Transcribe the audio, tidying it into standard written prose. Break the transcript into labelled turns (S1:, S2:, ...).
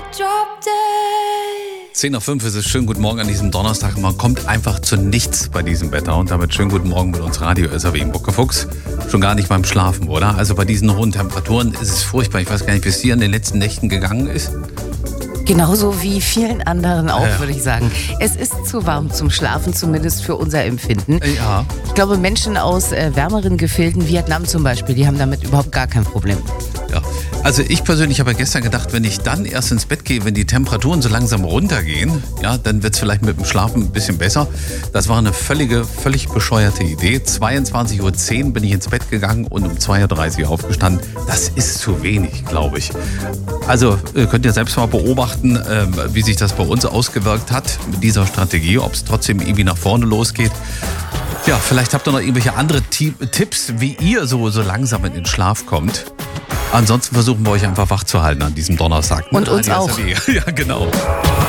S1: dropped dead.
S2: 10:05 ist es. Schönen guten Morgen an diesem Donnerstag. Man kommt einfach zu nichts bei diesem Wetter. Und damit schönen guten Morgen mit uns Radio SAW im Buckefuchs. Schon gar nicht beim Schlafen, oder? Also bei diesen hohen Temperaturen ist es furchtbar. Ich weiß gar nicht, wie es dir in den letzten Nächten gegangen ist.
S3: Genauso wie vielen anderen auch,
S2: Ja.
S3: würde ich sagen. Es ist zu warm zum Schlafen, zumindest für unser Empfinden.
S2: Ja.
S3: Ich glaube, Menschen aus wärmeren Gefilden, Vietnam zum Beispiel, die haben damit überhaupt gar kein Problem.
S2: Ja, also ich persönlich habe gestern gedacht, wenn ich dann erst ins Bett gehe, wenn die Temperaturen so langsam runtergehen, ja, dann wird es vielleicht mit dem Schlafen ein bisschen besser. Das war eine völlig bescheuerte Idee. 22:10 Uhr bin ich ins Bett gegangen und um 2:30 Uhr aufgestanden. Das ist zu wenig, glaube ich. Also könnt ihr selbst mal beobachten, wie sich das bei uns ausgewirkt hat mit dieser Strategie, ob es trotzdem irgendwie nach vorne losgeht. Ja, vielleicht habt ihr noch irgendwelche andere Tipps, wie ihr so langsam in den Schlaf kommt. Ansonsten versuchen wir euch einfach wach zu halten an diesem Donnerstag.
S3: Und uns auch.
S2: Ja, genau.